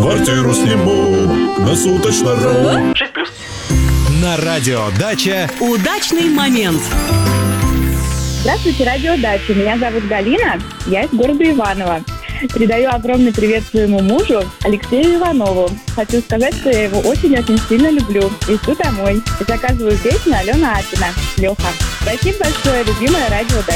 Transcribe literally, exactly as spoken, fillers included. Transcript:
Квартиру сниму на суточно. шесть плюс. На радио «Дача» удачный момент. Здравствуйте, радио «Дача». Меня зовут Галина, я из города Иваново. Передаю огромный привет своему мужу Алексею Иванову. Хочу сказать, что я его очень-очень сильно люблю. И жду домой. И заказываю песню Алена Апина. Леха. Спасибо большое, любимая радио «Дача».